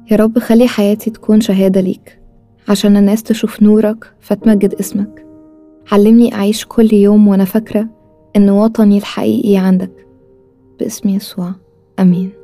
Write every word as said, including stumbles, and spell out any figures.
يا رب خلي حياتي تكون شهادة ليك، عشان الناس تشوف نورك فتمجد اسمك. علمني أعيش كل يوم وأنا فاكرة إن وطني الحقيقي عندك. باسم يسوع، أمين.